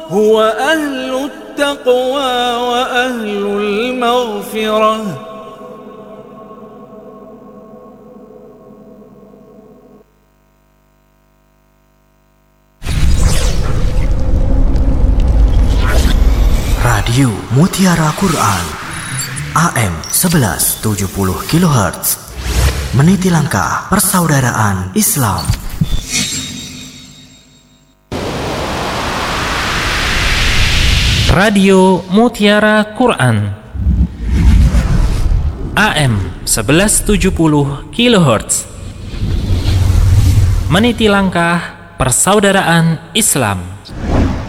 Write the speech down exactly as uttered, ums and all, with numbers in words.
هو أهل التقوى وأهل المغفرة. Radio Mutiara Quran A M sebelas tujuh puluh kilohertz, meniti langkah persaudaraan Islam. Radio Mutiara Quran A M sebelas tujuh puluh kilohertz, meniti langkah persaudaraan Islam.